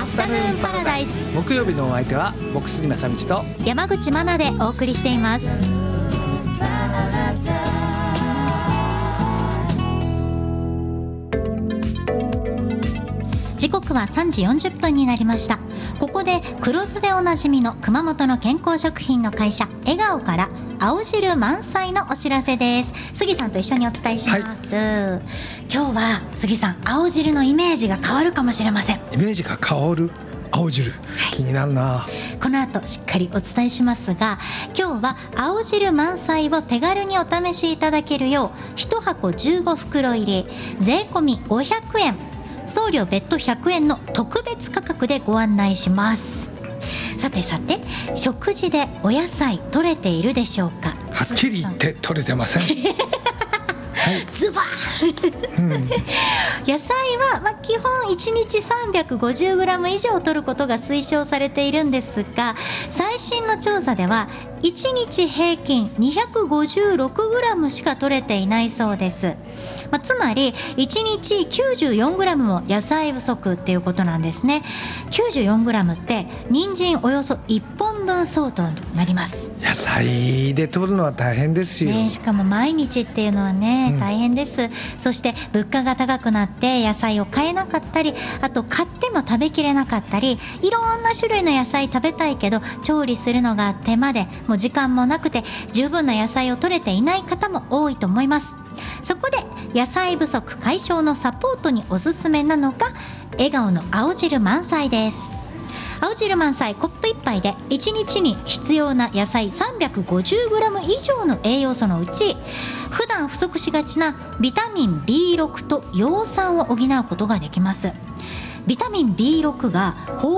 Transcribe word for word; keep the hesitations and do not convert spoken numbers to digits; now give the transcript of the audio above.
アフタヌーンパラダイス。 木曜日のお相手は僕杉正道と山口真奈でお送りしています。時刻はさんじよんじゅっぷんになりました。ここで黒酢でおなじみの熊本の健康食品の会社笑顔から青汁満載のお知らせです。杉さんと一緒にお伝えします、はい、今日は杉さん、青汁のイメージが変わるかもしれません。 イメージが変わる青汁、はい、気になるな。 この後しっかりお伝えしますが、今日は青汁満載を手軽にお試しいただけるよういちはこじゅうごふくろ入り税込みごひゃくえん、送料別途ひゃくえんの特別価格でご案内します。さてさて、食事でお野菜取れているでしょうか。 はっきり言って取れてませんはい、 ズバー、うん、野菜は、まあ、基本いちにちさんびゃくごじゅうグラム 以上取ることが推奨されているんですが、最新の調査ではいちにち平均にひゃくごじゅうろくグラムしか取れていないそうです。まあ、つまりいちにちきゅうじゅうよんグラムも野菜不足っていうことなんですね。きゅうじゅうよんグラムって人参およそいっぽんぶん相当となります。 野菜で取るのは大変ですよ、 ね、しかも毎日っていうのはね、 うん、 大変です。そして物価が高くなって野菜を買えなかったり、あと買っても食べきれなかったり、いろんな種類の野菜食べたいけど調理するのが手間でもう時間もなくて十分な野菜を取れていない方も多いと思います。そこで野菜不足解消のサポートにおすすめなのが笑顔の青汁満載です。青汁満載コップいっぱいでいちにちに必要な野菜さんびゃくごじゅうグラム以上の栄養素のうち、普段不足しがちなビタミン ビーろく と葉酸を補うことができます。ビタミン ビーろく が